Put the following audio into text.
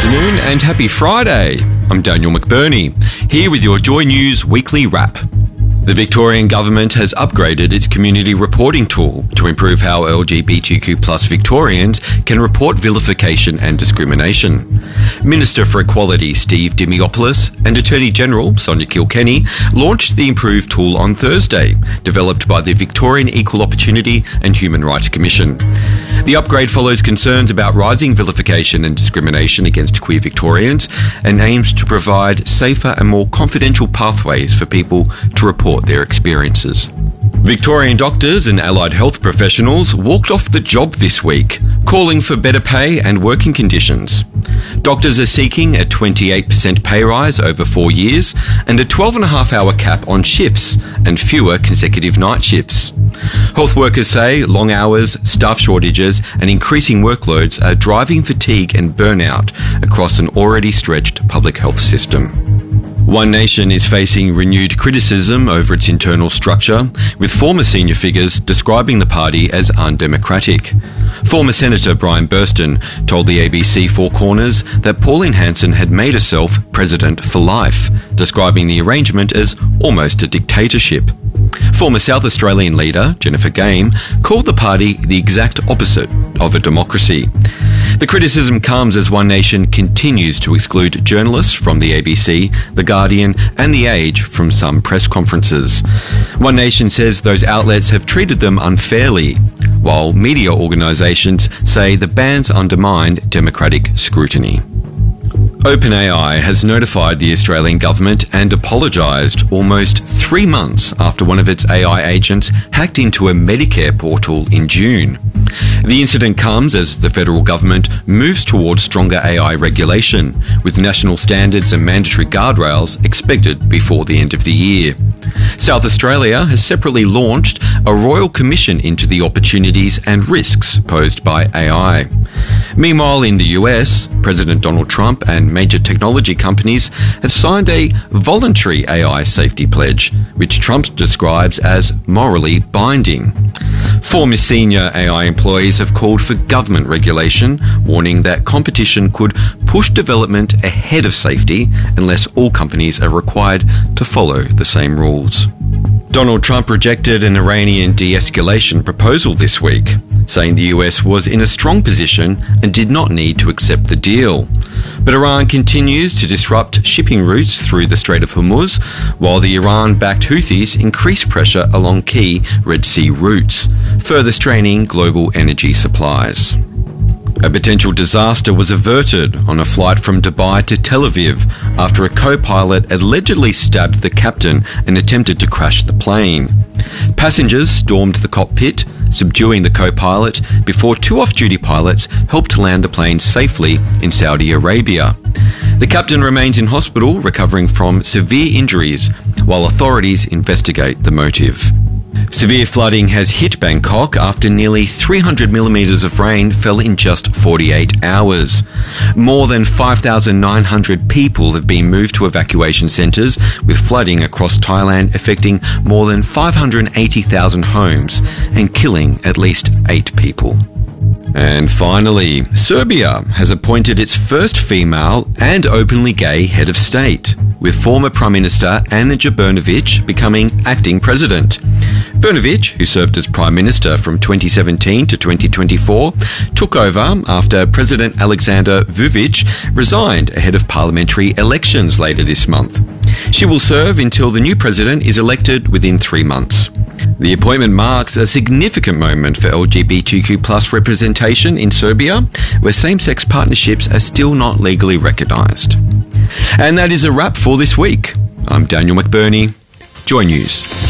afternoon and happy Friday. I'm Daniel McBurney, here with your Joy News Weekly Wrap. The Victorian Government has upgraded its community reporting tool to improve how LGBTQ+ Victorians can report vilification and discrimination. Minister for Equality Steve Dimiopoulos and Attorney General Sonia Kilkenny launched the improved tool on Thursday, developed by the Victorian Equal Opportunity and Human Rights Commission. The upgrade follows concerns about rising vilification and discrimination against queer Victorians and aims to provide safer and more confidential pathways for people to report their experiences. Victorian doctors and allied health professionals walked off the job this week, calling for better pay and working conditions. Doctors are seeking a 28% pay rise over 4 years and a 12.5-hour cap on shifts and fewer consecutive night shifts. Health workers say long hours, staff shortages and increasing workloads are driving fatigue and burnout across an already stretched public health system. One Nation is facing renewed criticism over its internal structure, with former senior figures describing the party as undemocratic. Former Senator Brian Burston told the ABC Four Corners that Pauline Hanson had made herself president for life, describing the arrangement as almost a dictatorship. Former South Australian leader Jennifer Game called the party the exact opposite of a democracy. The criticism comes as One Nation continues to exclude journalists from the ABC, The Guardian and The Age from some press conferences. One Nation says those outlets have treated them unfairly, while media organisations say the bans undermine democratic scrutiny. OpenAI has notified the Australian government and apologised almost 3 months after one of its AI agents hacked into a Medicare portal in June. The incident comes as the federal government moves towards stronger AI regulation, with national standards and mandatory guardrails expected before the end of the year. South Australia has separately launched a royal commission into the opportunities and risks posed by AI. Meanwhile, in the US, President Donald Trump and major technology companies have signed a voluntary AI safety pledge, which Trump describes as morally binding. Former senior AI employees have called for government regulation, warning that competition could push development ahead of safety unless all companies are required to follow the same rules. Donald Trump rejected an Iranian de-escalation proposal this week, saying the US was in a strong position and did not need to accept the deal. But Iran continues to disrupt shipping routes through the Strait of Hormuz, while the Iran-backed Houthis increase pressure along key Red Sea routes, further straining global energy supplies. A potential disaster was averted on a flight from Dubai to Tel Aviv after a co-pilot allegedly stabbed the captain and attempted to crash the plane. Passengers stormed the cockpit, subduing the co-pilot, before 2 off-duty pilots helped land the plane safely in Saudi Arabia. The captain remains in hospital recovering from severe injuries, while authorities investigate the motive. Severe flooding has hit Bangkok after nearly 300 millimetres of rain fell in just 48 hours. More than 5,900 people have been moved to evacuation centres, with flooding across Thailand affecting more than 580,000 homes and killing at least 8 people. And finally, Serbia has appointed its first female and openly gay head of state, with former Prime Minister Anja Brnabić becoming acting president. Brnabić, who served as Prime Minister from 2017 to 2024, took over after President Alexander Vučić resigned ahead of parliamentary elections later this month. She will serve until the new president is elected within 3 months. The appointment marks a significant moment for LGBTQ+ representation in Serbia, where same-sex partnerships are still not legally recognised. And that is a wrap for this week. I'm Daniel McBurney, Joy News.